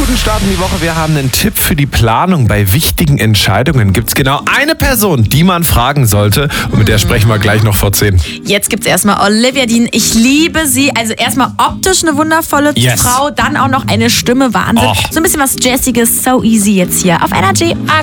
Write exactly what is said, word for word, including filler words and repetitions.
guten Start in die Woche. Wir haben einen Tipp für die Planung. Bei wichtigen Entscheidungen gibt es genau eine Person, die man fragen sollte. Und mit der sprechen wir gleich noch vor zehn. Jetzt gibt's erstmal Olivia Dean. Ich liebe sie. Also erstmal optisch eine wundervolle Yes. Frau, dann auch noch eine Stimme. Wahnsinn. Oh. So ein bisschen was Jazziges, so easy jetzt hier auf Energy.